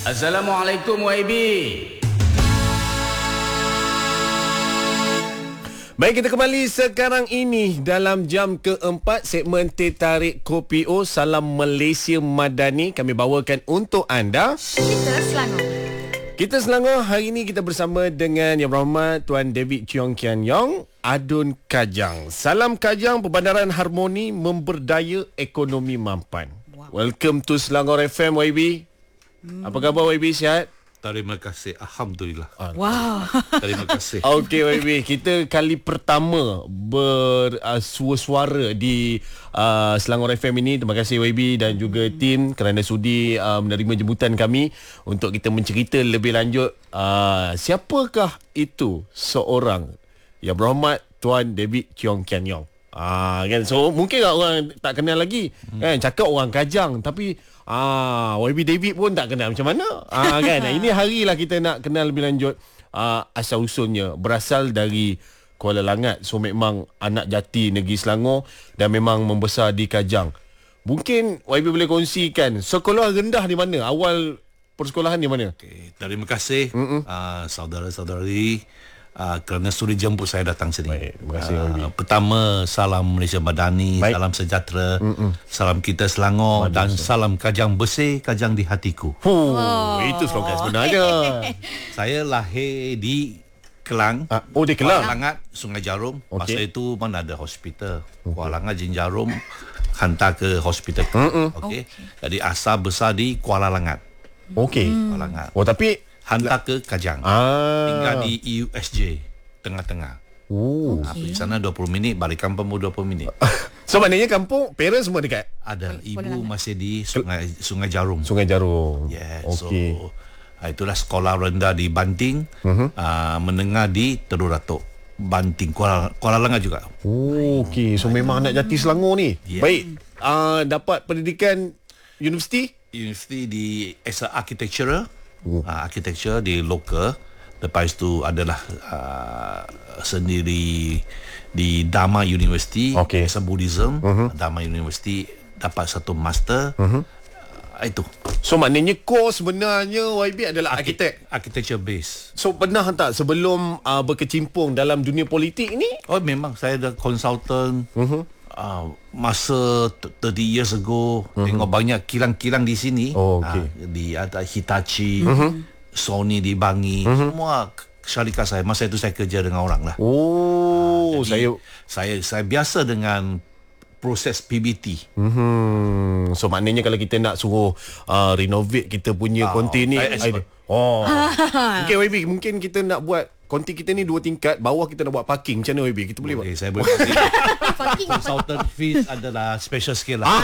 Assalamualaikum YB. Baik, kita kembali sekarang ini dalam jam keempat segmen Teh Tarik Kopi O. Salam Malaysia Madani kami bawakan untuk anda. Kita Selangor hari ini kita bersama dengan Yang Berhormat Tuan David Cheong Kian Yong, Adun Kajang. Salam Kajang, Perbandaran Harmoni Memberdaya Ekonomi Mampan. Wow. Welcome to Selangor FM YB. Apa khabar YB, sihat? Terima kasih. Alhamdulillah. Wow. Terima kasih. Okey YB, kita kali pertama bersuara di Selangor FM ini. Terima kasih YB dan juga tim kerana sudi menerima jemputan kami untuk kita mencerita lebih lanjut siapakah itu seorang Yang Berhormat Tuan David Cheong Kian Yong. Kan, so mungkin orang tak kenal lagi kan, cakap orang Kajang tapi YB David pun tak kenal macam mana kan. Ini harilah kita nak kenal lebih lanjut asal usulnya. Berasal dari Kuala Langat, so memang anak jati negeri Selangor dan memang membesar di Kajang. Mungkin YB boleh kongsikan sekolah rendah di mana, awal persekolahan di mana? Okay, terima kasih saudara-saudari kerana sudi jemput saya datang sini. Baik, terima kasih pertama, salam Malaysia Madani. Baik. Salam sejahtera. Salam kita Selangor. Dan salam Kajang bersih, Kajang di hatiku. Itu slogan sebenarnya. Saya lahir di Kelang. Di Kelang. Kuala Langat, Sungai Jarum. Okay. Masa itu mana ada hospital. Kuala Langat, Jin Jarum hantar ke hospital. Okay. Jadi asal besar di Kuala Langat. Okey. Kuala Langat. Oh, tapi Hantar ke Kajang. Tinggal di USJ tengah-tengah. Pergi sana 20 minit, balik kampung pun 20 minit. So maknanya kampung parents semua dekat? Ada. Ibu masih di Sungai Jarum. Sungai Jarum. Yeah. Okay. So itulah sekolah rendah di Banting, menengah di Teluk Datuk. Banting, Kuala Langat juga. Okey. So memang anak jati Selangor ni. Yeah. Baik. Dapat pendidikan universiti? Universiti di as a architecture. Architecture di local. Lepas tu adalah sendiri di Dharma University, as a Buddhism. Dharma University dapat satu master. Itu. So maknanya core sebenarnya YB adalah arkitek. Architecture base. So pernah tak sebelum berkecimpung dalam dunia politik ni? Oh, memang saya ada consultant. Masa 30 years ago, tengok banyak kilang-kilang di sini. Di ada Hitachi, Sony di Bangi, semua syarikat saya. Masa itu saya kerja dengan orang lah. Saya biasa dengan proses PBT. So maknanya kalau kita nak suruh renovate kita punya konti ni, okay YB, mungkin kita nak buat konti kita ni 2 tingkat, bawah kita nak buat parking. Macam mana YB? Kita boleh buat? Saya boleh kasih. Consultant fees adalah special skill lah.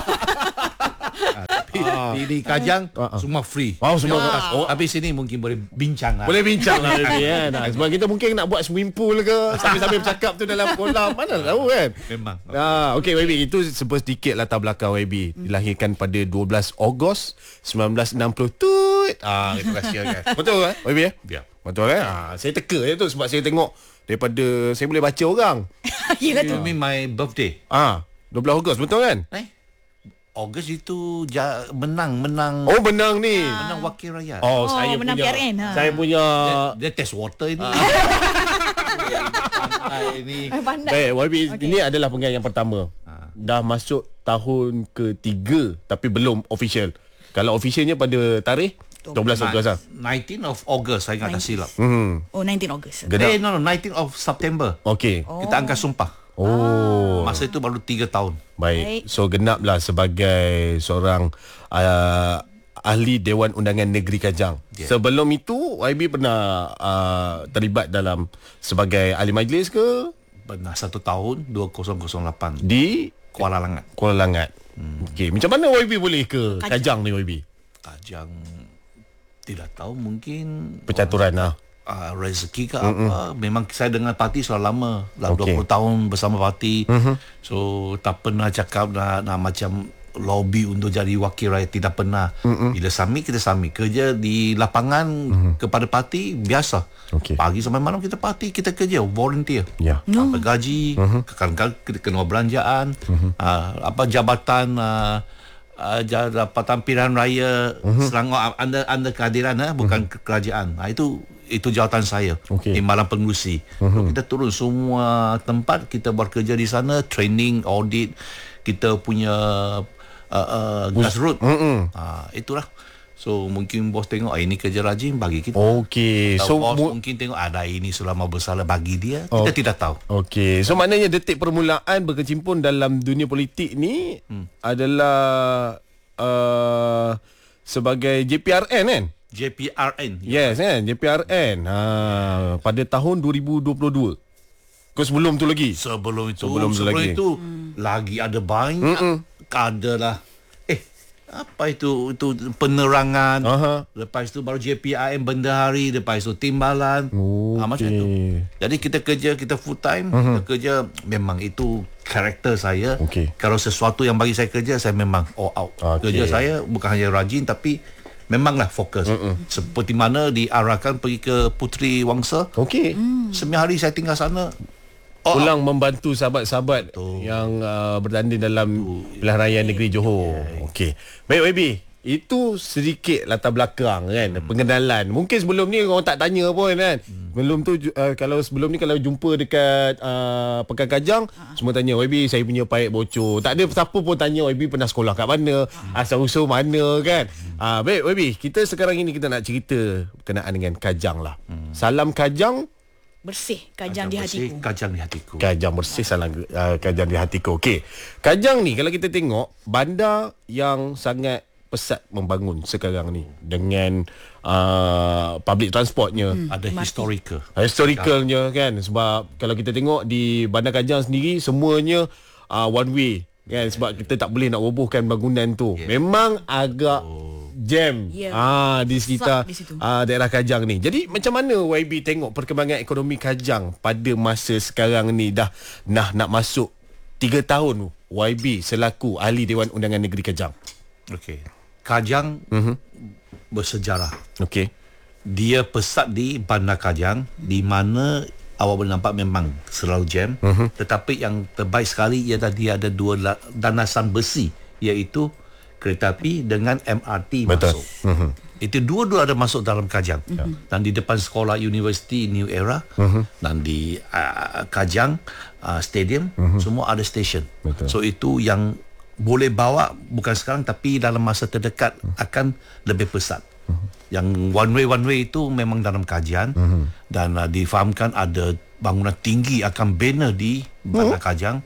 Di Kajang semua free. Semua. Tapi sini mungkin boleh bincang lah. Boleh bincang lah YB kan. Sebab kita mungkin nak buat swimming pool ke, sambil-sambil bercakap tu dalam kolam. Mana tahu kan. Memang. Okay YB, itu sedikit latar belakang YB. Dilahirkan pada 12 Ogos 1960. Terima kasih kan. Betul kan YB ya? Ya. Betul kan? Saya teka je tu sebab saya tengok daripada saya boleh baca orang. Yelah tu. You mean my birthday? 12 Ogos betul kan? Ogos itu menang. Oh, menang ni. Menang wakil rakyat. Saya menang punya PRN. Saya punya Dia test water ini. Ini. Baik, YB ini adalah penggalan yang pertama. Dah masuk tahun ke-3 tapi belum official. Kalau officialnya pada tarikh 12 Ogos 19 of August, saya ingat tak silap. 19 Ogos. 19 of September. Okey. Kita angkat sumpah. Masa itu baru 3 tahun. Baik. So genaplah sebagai seorang ahli Dewan Undangan Negeri Kajang. Sebelum itu YB pernah terlibat dalam sebagai ahli majlis ke? Pernah 1 tahun 2008 di Kuala Langat. Kuala Langat. Okey, macam mana YB boleh ke Kajang ni YB? Kajang tidak tahu, mungkin percaturan lah. Rezeki ke apa. Memang saya dengan parti sudah lama dah 20 tahun bersama parti. So tak pernah cakap nak macam lobby untuk jadi wakil rakyat, tidak pernah. Bila submit, kita submit. Kerja di lapangan kepada parti biasa. Pagi sampai malam kita parti, kita kerja volunteer. Apa gaji, kadang-kadang kita kena belanjaan, apa jabatan Jabatan Pilihan Raya Selangor under kehadiran bukan kerajaan. Itu jawatan saya Okey. Timbalan Pengerusi. So, kita turun semua tempat, kita buat kerja di sana, training, audit, kita punya grassroots. Itulah. So mungkin bos tengok ini kerja rajin, bagi kita. Okey. So So bos mungkin tengok ada ini selama bersalah, bagi dia. Kita tidak tahu. Okey. So maknanya detik permulaan berkecimpung dalam dunia politik ni adalah sebagai JPRN kan? JPRN. Yes kan, JPRN. Pada tahun 2022. Kau sebelum tu lagi? Sebelum Sebelum itu tu lagi ada banyak kader lah. Apa itu penerangan. Lepas itu baru JPIM Bendahari, lepas itu Timbalan. Macam itu. Jadi kita kerja, kita full time, kita kerja, memang itu karakter saya. Kalau sesuatu yang bagi saya kerja, saya memang all out. Kerja saya bukan hanya rajin, tapi memanglah fokus. Seperti mana diarahkan pergi ke Puteri Wangsa. Sembilan hari saya tinggal sana. Pulang membantu sahabat-sahabat yang bertanding dalam pilihan raya negeri Johor. Okey. Baik YB, itu sedikit latar belakang kan, pengenalan. Mungkin sebelum ni orang tak tanya pun kan. Belum tu kalau sebelum ni kalau jumpa dekat Pekan Kajang, semua tanya YB saya punya paik bocor. Tak ada siapa pun tanya YB pernah sekolah kat mana, asal-usul mana kan. Baik YB, kita sekarang ini kita nak cerita berkenaan dengan Kajang lah. Salam Kajang, Bersih Kajang di hatiku. Kajang di hatiku. Kajang bersih, salam Kajang di hatiku. Okey. Kajang ni kalau kita tengok bandar yang sangat pesat membangun sekarang ni dengan public transportnya. Ada historicalnya kan, sebab kalau kita tengok di Bandar Kajang sendiri semuanya one way kan, sebab kita tak boleh nak robohkan bangunan tu. Memang agak jam di sekitar daerah Kajang ni. Jadi macam mana YB tengok perkembangan ekonomi Kajang pada masa sekarang ni, dah nak masuk 3 tahun YB selaku Ahli Dewan Undangan Negeri Kajang? Okey. Kajang bersejarah. Okey. Dia pesat di Bandar Kajang, di mana awak boleh nampak memang selalu jam. Tetapi yang terbaik sekali ialah dia ada dua danasan besi, iaitu kereta api dengan MRT. Betul. Masuk. Itu dua-dua ada masuk dalam Kajang. Dan di depan sekolah Universiti New Era dan di Kajang Stadium semua ada stesen. So itu yang boleh bawa bukan sekarang tapi dalam masa terdekat akan lebih pesat. Yang one way itu memang dalam kajian dan difahamkan ada bangunan tinggi akan bina di Bandar Kajang.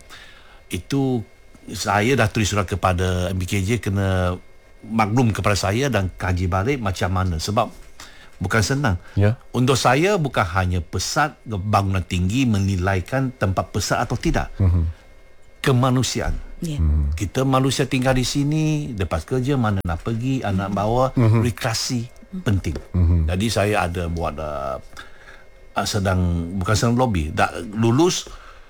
Itu saya dah tulis surat kepada MBKJ kena maklum kepada saya dan kaji balik macam mana, sebab bukan senang. Untuk saya bukan hanya pesat bangunan tinggi menilaikan tempat pesat atau tidak. Kemanusiaan. Kita manusia tinggal di sini, lepas kerja mana nak pergi, anak bawa, rekreasi penting. Jadi saya ada buat bukan sedang lobby, dah lulus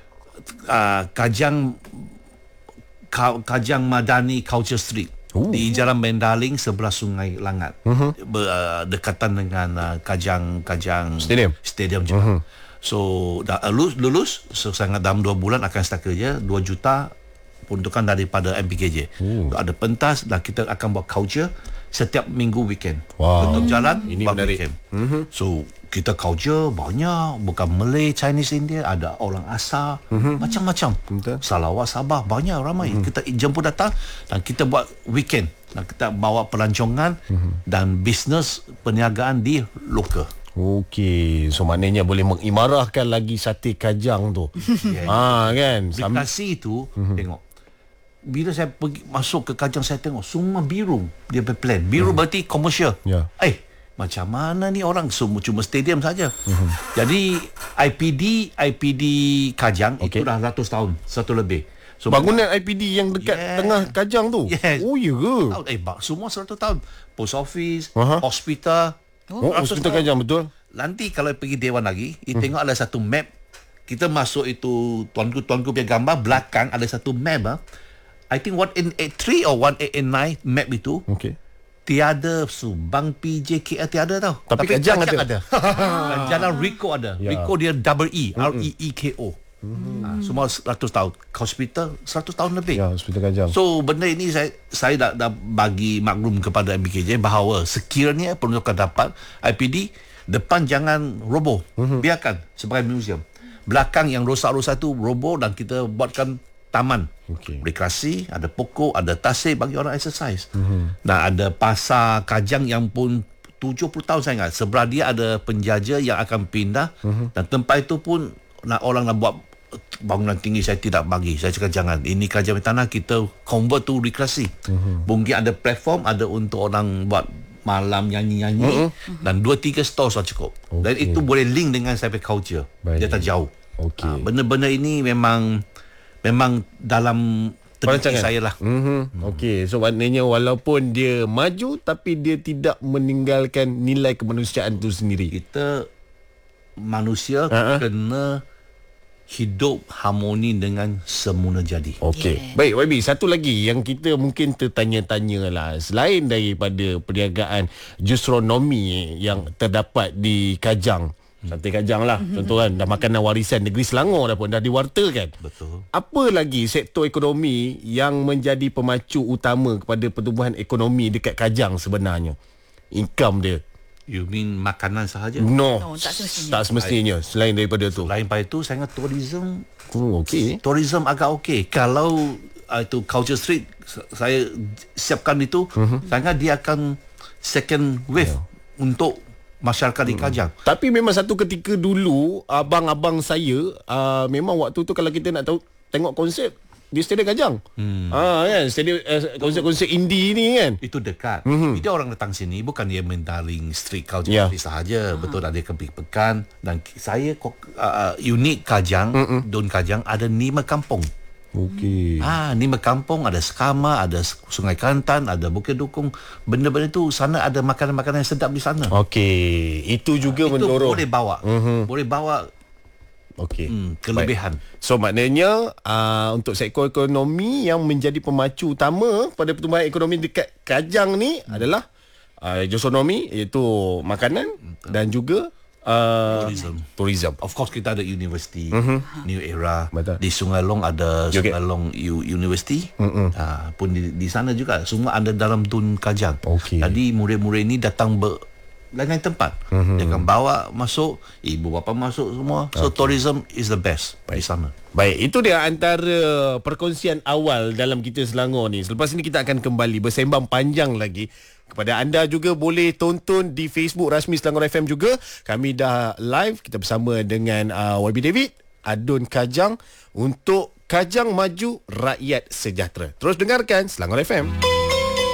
Kajang Madani Culture Street di Jalan Mendaling sebelah Sungai Langat, berdekatan dengan Kajang Stadium juga. So dah lulus, so sangat dalam 2 bulan akan start kerja. 2 juta peruntukan daripada MPKJ. Ada pentas dan kita akan buat culture setiap minggu weekend. Tutup jalan, ini buat menarik. weekend. So kita culture banyak, bukan Malay, Chinese, India, ada orang asal, macam-macam. Sarawak, Sabah, banyak ramai. Kita jemput datang dan kita buat weekend dan kita bawa pelancongan dan bisnes perniagaan di lokal. Okey, so maknanya boleh mengimarahkan lagi sate Kajang tu. Kan. Bekasi tu tengok. Bila saya pergi masuk ke Kajang, saya tengok semua biru dia plan. Biru berarti komersial. Macam mana ni orang semua cuma stadium saja. Jadi IPD Kajang itu dah 100 tahun, satu lebih. So, bangunan IPD yang dekat tengah Kajang tu. Oh ya ke? Semua 100 tahun. Post office, hospital. Hospital Kajang, betul. Nanti kalau pergi Dewan lagi, tengok ada satu map. Kita masuk itu tuanku punya gambar, belakang ada satu map. I think 1883 or 1889 map itu. Tiada Subang PJ KL tiada tau. Tapi Kajang ada. Dan Jalan Rico ada. Rico dia double E, REEKO. Semua 100 tahun. Hospital 100 tahun lebih. Ya, Hospital Kajang. So benda ini saya dah bagi maklum kepada MBKJ bahawa sekiranya peruntukan dapat, IPD depan jangan roboh. Biarkan sebagai museum. Belakang yang rosak-rosak tu roboh dan kita buatkan taman. Rekreasi, ada pokok, ada tasik bagi orang exercise. Dan ada pasar Kajang yang pun 70 tahun saya ingat. Sebelah dia ada penjaja yang akan pindah dan tempat itu pun orang nak buat bangunan tinggi, saya tidak bagi. Saya cakap jangan. Ini Kajang tanah kita convert to rekreasi. Mungkin ada platform, ada untuk orang buat malam nyanyi-nyanyi dan 2-3 store sudah cukup. Dan itu boleh link dengan saya punya culture. Dia tak jauh. Benda-benda ini memang dalam teliti saya lah. Okey, so maknanya walaupun dia maju tapi dia tidak meninggalkan nilai kemanusiaan itu sendiri. Kita manusia kena hidup harmoni dengan semula jadi. Okey. Baik, YB, satu lagi yang kita mungkin tertanya-tanya lah. Selain daripada perniagaan gastronomi yang terdapat di Kajang, Sate Kajang lah contoh kan, dah makanan warisan negeri Selangor dah pun dah diwartakan. Betul. Apa lagi sektor ekonomi yang menjadi pemacu utama kepada pertumbuhan ekonomi dekat Kajang sebenarnya? Income dia. You mean makanan sahaja? No, tak semestinya. Tak semestinya. Selain daripada tu. Lain pada itu saya ingat tourism. Okey. Tourism agak okey. Kalau itu culture street saya siapkan itu, saya ingat dia akan second wave untuk masyarakat di Kajang. Tapi memang satu ketika dulu abang-abang saya memang waktu tu kalau kita nak tahu tengok konsert di Stadium Kajang. Kan stadium konsert-konsert indie ni kan. Itu dekat. Dia orang datang sini bukan dia mentaling street culture sahaja. Betul, ada kepekan dan saya unik Kajang, Don Kajang ada 5 kampung. Okey. 5 kampung, ada Sekama, ada Sungai Kelantan, ada Bukit Dukung. Benda-benda tu sana ada makanan-makanan yang sedap di sana. Okey, itu juga Itu mendorong. boleh bawa. Boleh bawa kelebihan. Baik. So maknanya untuk sektor ekonomi yang menjadi pemacu utama pada pertumbuhan ekonomi dekat Kajang ni adalah gastronomi, iaitu makanan dan juga tourism. Of course kita ada universiti, New Era. Betul. Di Sungai Long ada Sungai Long University. Pun di sana juga semua ada dalam Dun Kajang. Jadi murid-murid ini datang lain tempat. Dia akan bawa masuk, ibu bapa masuk semua. So tourism is the best di sana. Baik, itu dia antara perkongsian awal dalam Kita Selangor ni. Selepas ini kita akan kembali bersembang panjang lagi. Kepada anda juga boleh tonton di Facebook rasmi Selangor FM juga. Kami dah live, kita bersama dengan YB David, Adun Kajang untuk Kajang Maju Rakyat Sejahtera. Terus dengarkan Selangor FM.